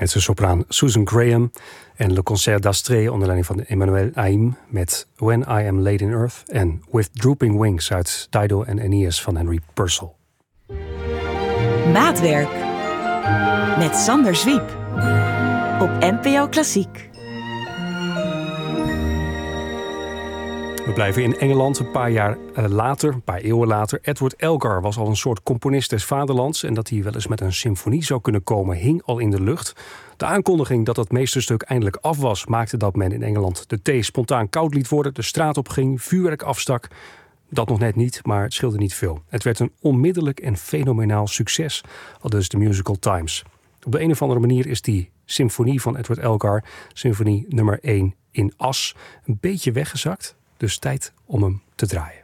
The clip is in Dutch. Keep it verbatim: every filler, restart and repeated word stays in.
met zijn sopraan Susan Graham en Le Concert d'Astrée onder leiding van Emmanuel Haïm met When I Am Laid in Earth en With Drooping Wings uit Dido and Aeneas van Henry Purcell. Maatwerk met Sander Zwiep op N P O Klassiek. We blijven in Engeland een paar jaar uh, later, een paar eeuwen later. Edward Elgar was al een soort componist des vaderlands en dat hij wel eens met een symfonie zou kunnen komen hing al in de lucht. De aankondiging dat het meesterstuk eindelijk af was maakte dat men in Engeland de thee spontaan koud liet worden, de straat op ging, vuurwerk afstak. Dat nog net niet, maar het scheelde niet veel. Het werd een onmiddellijk en fenomenaal succes, aldus de Musical Times. Op de een of andere manier is die symfonie van Edward Elgar, symfonie nummer één in As, een beetje weggezakt. Dus tijd om hem te draaien.